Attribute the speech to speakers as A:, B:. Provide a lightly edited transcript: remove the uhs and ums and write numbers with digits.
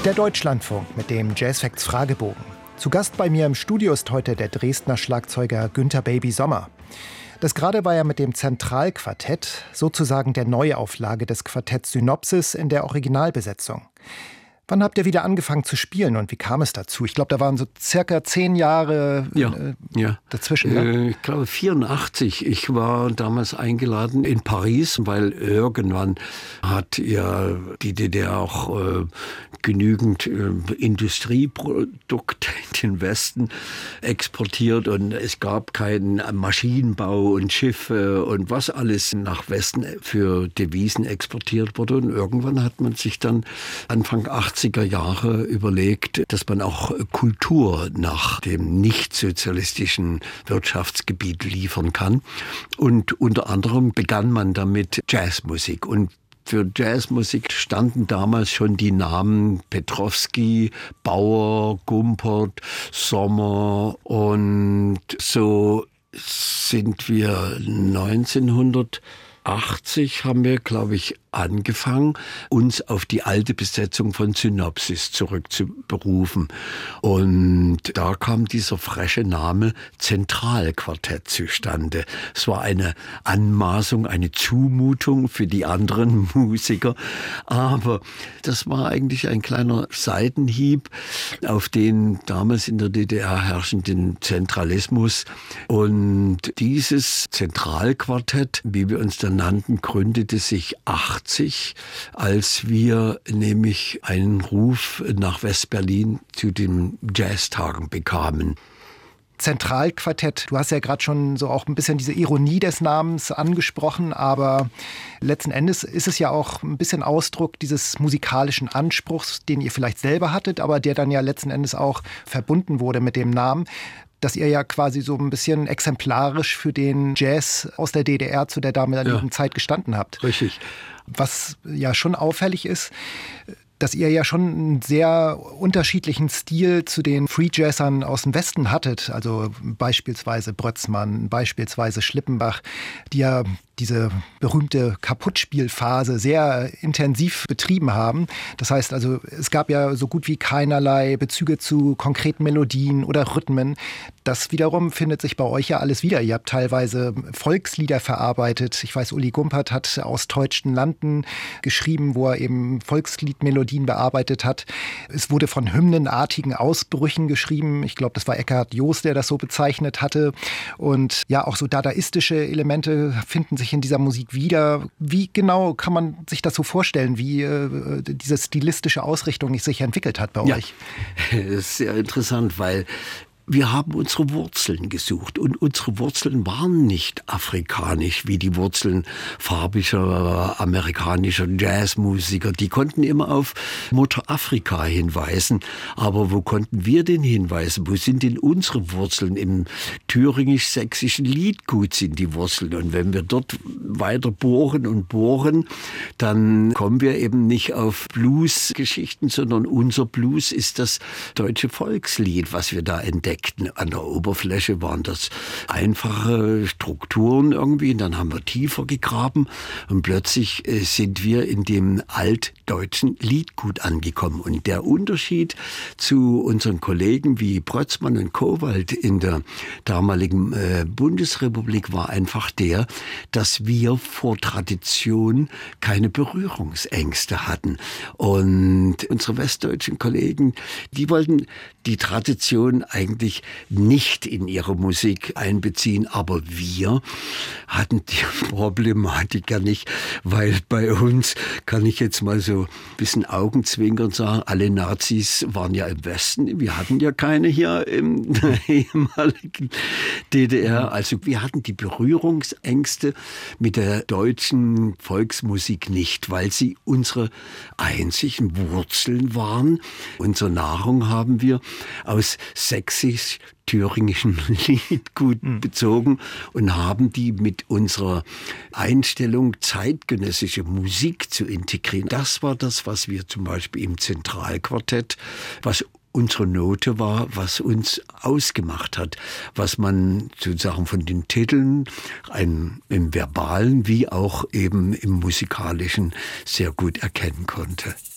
A: Der Deutschlandfunk mit dem Jazzfacts Fragebogen. Zu Gast bei mir im Studio ist heute der Dresdner Schlagzeuger Günther Baby Sommer. Das gerade war ja mit dem Zentralquartett, sozusagen der Neuauflage des Quartetts Synopsis in der Originalbesetzung. Wann habt ihr wieder angefangen zu spielen und wie kam es dazu? Ich glaube, da waren so circa 10 Jahre dazwischen. Ne?
B: Ich glaube 84. Ich war damals eingeladen in Paris, weil irgendwann hat ja die DDR auch genügend Industrieprodukte in den Westen exportiert und es gab keinen Maschinenbau und Schiffe und was alles nach Westen für Devisen exportiert wurde. Und irgendwann hat man sich dann Anfang 80er Jahre überlegt, dass man auch Kultur nach dem nicht-sozialistischen Wirtschaftsgebiet liefern kann. Und unter anderem begann man damit Jazzmusik. Und für Jazzmusik standen damals schon die Namen Petrowski, Bauer, Gumpert, Sommer und so sind wir 1980 haben wir, glaube ich, angefangen, uns auf die alte Besetzung von Synopsis zurückzuberufen. Und da kam dieser freche Name Zentralquartett zustande. Es war eine Anmaßung, eine Zumutung für die anderen Musiker. Aber das war eigentlich ein kleiner Seitenhieb auf den damals in der DDR herrschenden Zentralismus. Und dieses Zentralquartett, wie wir uns dann nannten, gründete sich 80, als wir nämlich einen Ruf nach West-Berlin zu den Jazztagen bekamen.
A: Zentralquartett, du hast ja gerade schon so auch ein bisschen diese Ironie des Namens angesprochen, aber letzten Endes ist es ja auch ein bisschen Ausdruck dieses musikalischen Anspruchs, den ihr vielleicht selber hattet, aber der dann ja letzten Endes auch verbunden wurde mit dem Namen, dass ihr ja quasi so ein bisschen exemplarisch für den Jazz aus der DDR zu der damaligen Zeit gestanden habt.
B: Richtig.
A: Was ja schon auffällig ist, dass ihr ja schon einen sehr unterschiedlichen Stil zu den Free-Jazzern aus dem Westen hattet. Also beispielsweise Brötzmann, beispielsweise Schlippenbach, die ja diese berühmte Kaputtspielphase sehr intensiv betrieben haben. Das heißt also, es gab ja so gut wie keinerlei Bezüge zu konkreten Melodien oder Rhythmen. Das wiederum findet sich bei euch ja alles wieder. Ihr habt teilweise Volkslieder verarbeitet. Ich weiß, Uli Gumpert hat aus Teutschen Landen geschrieben, wo er eben Volksliedmelodien bearbeitet hat. Es wurde von hymnenartigen Ausbrüchen geschrieben. Ich glaube, das war Eckhard Jost, der das so bezeichnet hatte. Und ja, auch so dadaistische Elemente finden sich in dieser Musik wieder. Wie genau kann man sich das so vorstellen, wie diese stilistische Ausrichtung sich entwickelt hat bei euch?
B: Das ist sehr interessant, weil wir haben unsere Wurzeln gesucht und unsere Wurzeln waren nicht afrikanisch wie die Wurzeln farbiger amerikanischer Jazzmusiker. Die konnten immer auf Mutter Afrika hinweisen. Aber wo konnten wir denn hinweisen? Wo sind denn unsere Wurzeln? Im thüringisch-sächsischen Liedgut sind die Wurzeln. Und wenn wir dort weiter bohren und bohren, dann kommen wir eben nicht auf Blues-Geschichten, sondern unser Blues ist das deutsche Volkslied, was wir da entdecken. An der Oberfläche waren das einfache Strukturen irgendwie, und dann haben wir tiefer gegraben und plötzlich sind wir in dem altdeutschen Liedgut angekommen. Und der Unterschied zu unseren Kollegen wie Brötzmann und Kowald in der damaligen Bundesrepublik war einfach der, dass wir vor Tradition keine Berührungsängste hatten. Und unsere westdeutschen Kollegen, die wollten die Tradition eigentlich nicht in ihre Musik einbeziehen, aber wir hatten die Problematik ja nicht, weil bei uns, kann ich jetzt mal so ein bisschen augenzwinkernd sagen, alle Nazis waren ja im Westen, wir hatten ja keine hier in der ehemaligen DDR, also wir hatten die Berührungsängste mit der deutschen Volksmusik nicht, weil sie unsere einzigen Wurzeln waren. Unsere Nahrung haben wir aus sächsisch-thüringischem Liedgut bezogen und haben die mit unserer Einstellung, zeitgenössische Musik zu integrieren. Das war das, was wir zum Beispiel im Zentralquartett, was unsere Note war, was uns ausgemacht hat, was man sozusagen von den Titeln im Verbalen wie auch eben im Musikalischen sehr gut erkennen konnte.